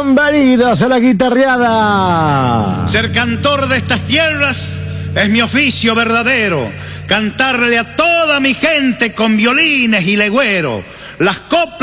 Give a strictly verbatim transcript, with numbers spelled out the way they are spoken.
Bienvenidos a la guitarreada. Ser cantor de estas tierras es mi oficio verdadero. Cantarle a toda mi gente con violines y legüero. Las coplas